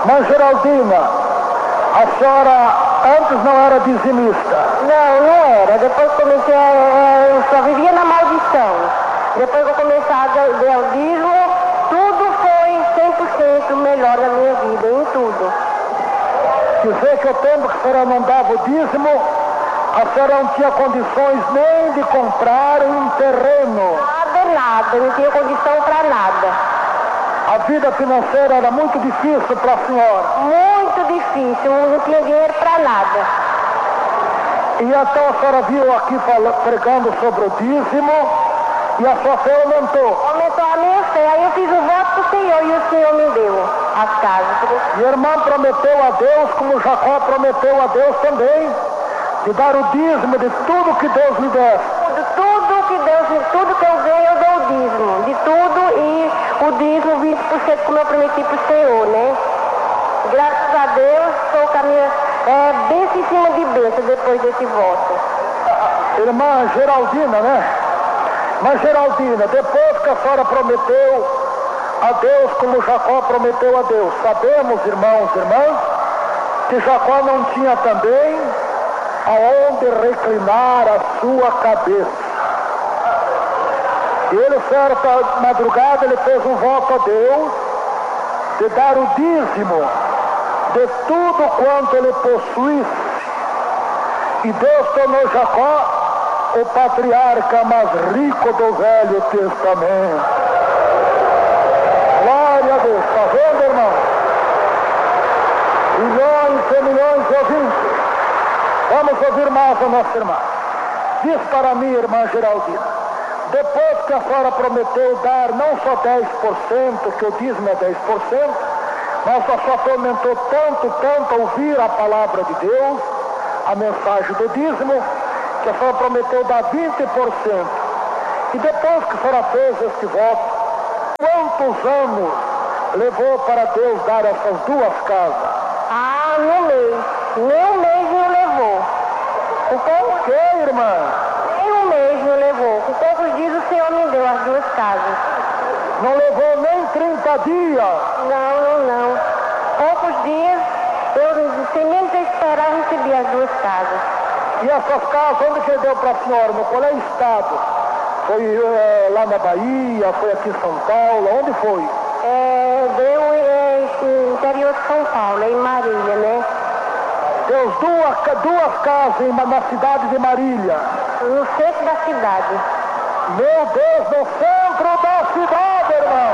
Mãe Geraldina, a senhora antes não era dizimista? Não era. Depois comecei eu só vivia na maldição. Depois que eu comecei a dar o dízimo, tudo foi 100% melhor na minha vida, em tudo. Quer dizer que o tempo que a senhora não dava o dízimo, a senhora não tinha condições nem de comprar um terreno. Nada, não tinha condição para nada. A vida financeira era muito difícil para a senhora? Muito difícil, não tinha dinheiro para nada. E então a senhora viu aqui pregando sobre o dízimo e a sua fé aumentou? Aumentou a minha fé, aí eu fiz um voto para o Senhor e o Senhor me deu as casas. E a irmã prometeu a Deus, como Jacó prometeu a Deus também, de dar o dízimo de tudo que Deus lhe desse. Tudo que eu ganho eu dou o dízimo, de tudo, e o dízimo 20% como eu prometi para o Senhor, né? Graças a Deus, estou com a minha bênção em cima de bênção depois desse voto. Irmã Geraldina, né? Mas Geraldina, depois que a senhora prometeu a Deus como Jacó prometeu a Deus, sabemos, irmãos e irmãs, que Jacó não tinha também aonde reclinar a sua cabeça. Ele, certa madrugada, ele fez um voto a Deus de dar o dízimo de tudo quanto ele possuísse. E Deus tornou Jacó o patriarca mais rico do Velho Testamento. Glória a Deus. Está vendo, irmão? Milhões e milhões de ouvintes. Vamos ouvir mais a nossa irmã. Diz para mim, irmã Geraldina, depois que a senhora prometeu dar não só 10%, que o dízimo é 10%, mas a senhora aumentou tanto a ouvir a palavra de Deus, a mensagem do dízimo, que a senhora prometeu dar 20%. E depois que a senhora fez este voto, quantos anos levou para Deus dar essas duas casas? Ah, no mês. Nem um mês não levou. Por que, irmã? Nem um mês não levou. Com poucos dias o Senhor me deu as duas casas. Não levou nem 30 dias? Não. Poucos dias, eu, sem menos esperar, recebi as duas casas. E essas casas, onde que deu para a senhora? No qual é estado? Foi lá na Bahia, foi aqui em São Paulo, onde foi? Deu no interior de São Paulo, em Marília, né? Deu duas casas na cidade de Marília. No centro da cidade. Meu Deus, no centro da cidade, irmão!